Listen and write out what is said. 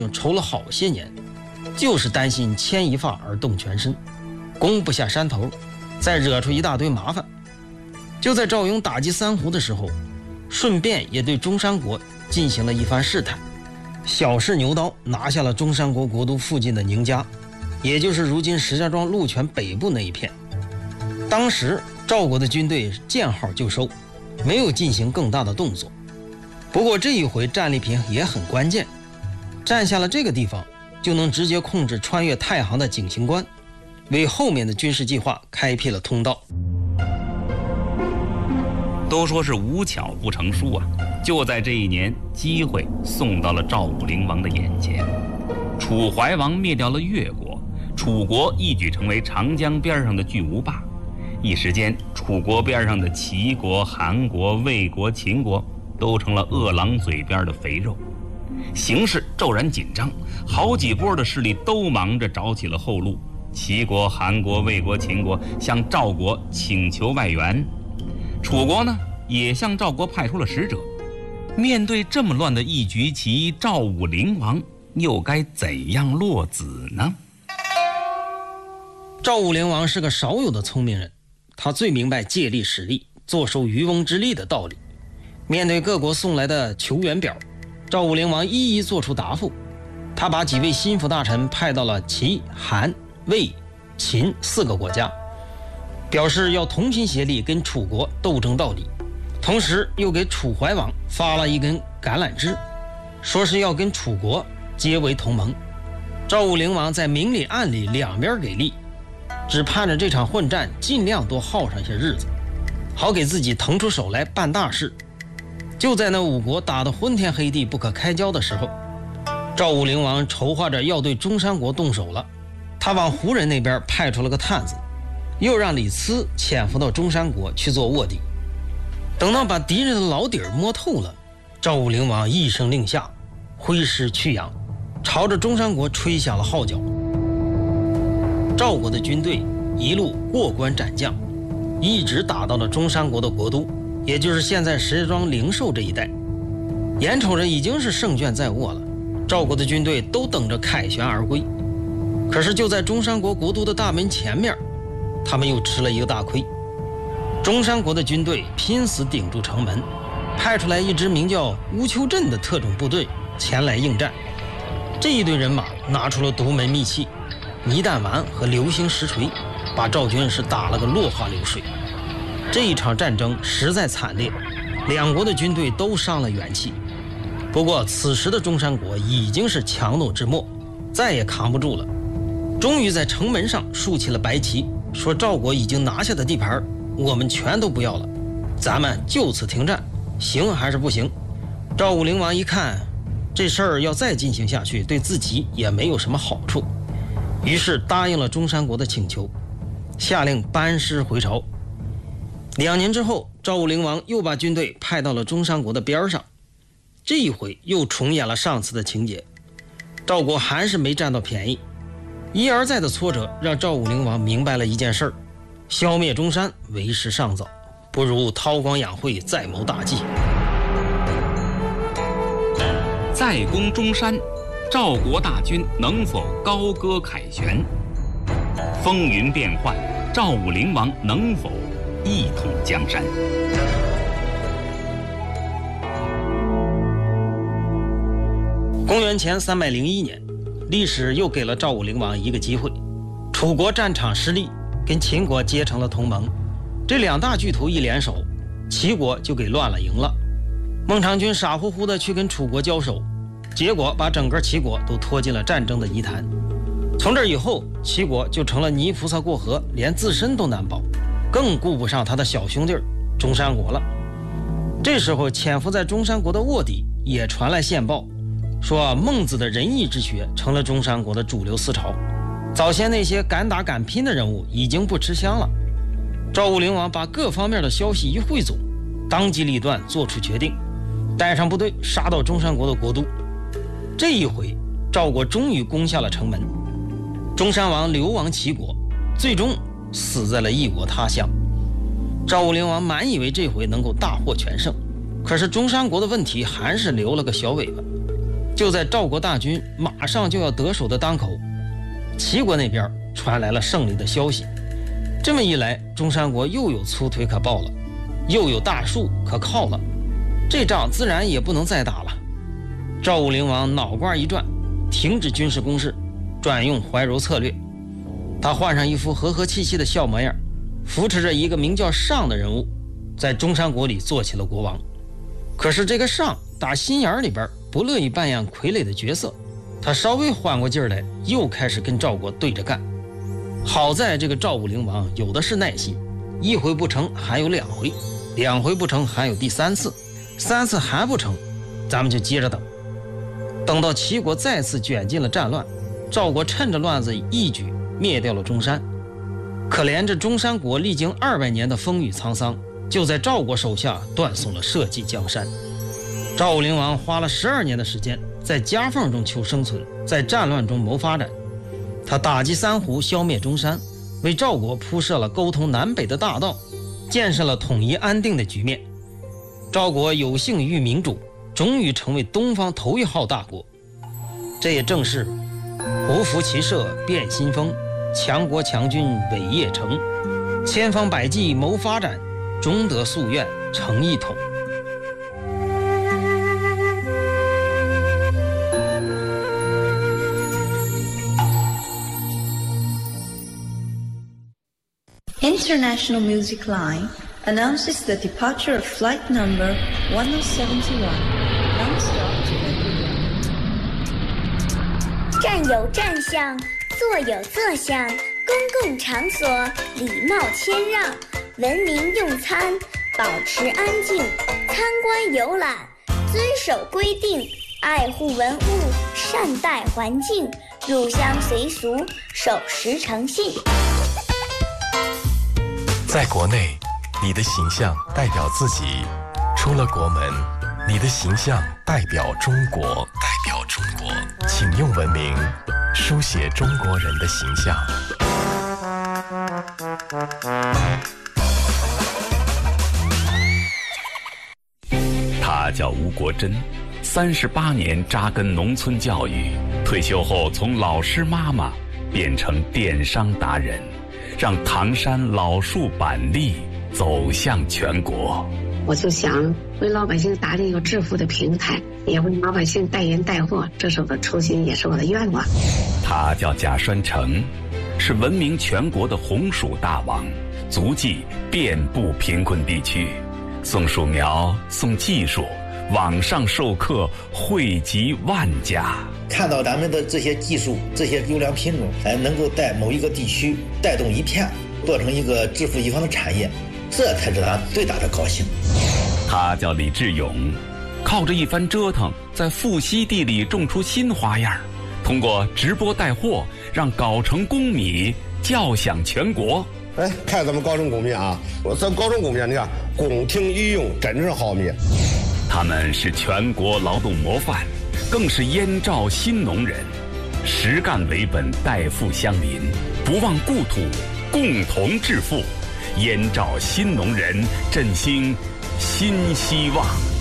愁了好些年，就是担心牵一发而动全身，攻不下山头，再惹出一大堆麻烦。就在赵雍打击三胡的时候，顺便也对中山国进行了一番试探，小试牛刀，拿下了中山国国都附近的宁家，也就是如今石家庄鹿泉北部那一片。当时赵国的军队见号就收，没有进行更大的动作。不过这一回战利品也很关键，占下了这个地方，就能直接控制穿越太行的井陉关，为后面的军事计划开辟了通道。 都说是无巧不成书啊，就在这一年，机会送到了赵武灵王的眼前。楚怀王灭掉了越国，楚国一举成为长江边上的巨无霸。一时间，楚国边上的齐国、韩国、魏国、秦国都成了饿狼嘴边的肥肉，形势骤然紧张，好几波的势力都忙着找起了后路。齐国、韩国、魏国、秦国向赵国请求外援，楚国呢也向赵国派出了使者。面对这么乱的一局棋，赵武灵王又该怎样落子呢？ 赵武灵王是个少有的聪明人，他最明白借力使力，坐收渔翁之利的道理。面对各国送来的求援表，赵武灵王一一做出答复。他把几位心腹大臣派到了齐、韩、魏、秦4个国家，表示要同心协力跟楚国斗争到底。同时又给楚怀王发了一根橄榄枝，说是要跟楚国结为同盟。赵武灵王在明里暗里两边给力，只盼着这场混战尽量多耗上些日子，好给自己腾出手来办大事。就在那5国打得昏天黑地不可开交的时候，赵武灵王筹划着要对中山国动手了。他往胡人那边派出了个探子，又让李斯潜伏到中山国去做卧底。等到把敌人的老底儿摸透了，赵武灵王一声令下，挥师去阳，朝着中山国吹响了号角。赵国的军队一路过关斩将，一直打到了中山国的国都，也就是现在石家庄灵寿这一带。眼瞅着已经是胜券在握了，赵国的军队都等着凯旋而归。可是就在中山国国都的大门前面，他们又吃了一个大亏。中山国的军队拼死顶住城门，派出来一支名叫乌丘镇的特种部队前来应战。这一队人马拿出了独门秘器泥弹丸和流星石锤，把赵军是打了个落花流水。这一场战争实在惨烈，两国的军队都伤了元气。不过此时的中山国已经是强弩之末，再也扛不住了，终于在城门上竖起了白旗，说赵国已经拿下的地盘我们全都不要了，咱们就此停战，行还是不行？赵武灵王一看这事儿要再进行下去，对自己也没有什么好处，于是答应了中山国的请求，下令班师回朝。2年之后，赵武灵王又把军队派到了中山国的边上，这一回又重演了上次的情节。赵国还是没占到便宜，一而再的挫折让赵武灵王明白了一件事儿：消灭中山为时尚早，不如韬光养晦，再谋大计。 再攻中山，赵国大军能否高歌凯旋？风云变幻，赵武灵王能否一统江山？ 公元前301年，历史又给了赵武灵王一个机会。楚国战场失利，跟秦国结成了同盟，这2大巨头一联手，齐国就给乱了营了。孟尝君傻乎乎的去跟楚国交手，结果把整个齐国都拖进了战争的泥潭。从这以后，齐国就成了泥菩萨过河，连自身都难保，更顾不上他的小兄弟中山国了。这时候潜伏在中山国的卧底也传来线报，说孟子的仁义之学成了中山国的主流思潮，早先那些敢打敢拼的人物已经不吃香了。赵武灵王把各方面的消息一汇总，当机立断做出决定，带上部队杀到中山国的国都。这一回赵国终于攻下了城门，中山王流亡齐国，最终死在了异国他乡。赵武灵王满以为这回能够大获全胜，可是中山国的问题还是留了个小尾巴。 就在赵国大军马上就要得手的当口，齐国那边传来了胜利的消息。这么一来，中山国又有粗腿可抱了，又有大树可靠了，这仗自然也不能再打了。赵武灵王脑瓜一转，停止军事攻势，转用怀柔策略。他换上一副和和气气的笑模样，扶持着一个名叫尚的人物，在中山国里做起了国王。可是这个尚打心眼里边不乐意扮演傀儡的角色，他稍微缓过劲儿来，又开始跟赵国对着干。好在这个赵武灵王有的是耐心，一回不成还有2回，2回不成还有第3次，3次还不成，咱们就接着等。等到齐国再次卷进了战乱，赵国趁着乱子一举灭掉了中山。可怜这中山国历经200年的风雨沧桑，就在赵国手下断送了社稷江山。赵武灵王花了12年的时间，在夹缝中求生存，在战乱中谋发展。他打击三胡，消灭中山，为赵国铺设了沟通南北的大道，建设了统一安定的局面。赵国有幸遇民主，终于成为东方头一号大国。这也正是胡服骑射变新风，强国强军伟业成，千方百计谋发展，终得夙愿成一统。 International Music Line announces the departure of flight number 1071, non-stop to Vancouver. 站有站相，坐有坐相，公共场所礼貌谦让，文明用餐，保持安静，参观游览，遵守规定，爱护文物，善待环境，入乡随俗，守时诚信。 在国内，你的形象代表自己；出了国门，你的形象代表中国。请用文明书写中国人的形象。 他叫吴国珍，38年扎根农村教育，退休后从老师妈妈变成电商达人，让唐山老树板栗走向全国。 我就想为老百姓打理一个致富的平台，也为老百姓代言带货，这是我的初心，也是我的愿望。 他叫贾栓成，是闻名全国的红薯大王，足迹遍布贫困地区，送树苗，送技术，网上授课惠及万家。 看到咱们的这些技术，这些优良品种，能够在某一个地区带动一片，做成一个致富一方的产业，这才是他最大的高兴。 他叫李志勇，靠着一番折腾，在富硒地里种出新花样，通过直播带货，让藁城公米叫响全国。 看咱们藁城公米啊，咱藁城公米，你看宫廷御用，真是好米。 他们是全国劳动模范，更是燕赵新农人，实干为本，代富乡邻，不忘故土，共同致富。燕赵新农人振兴新希望。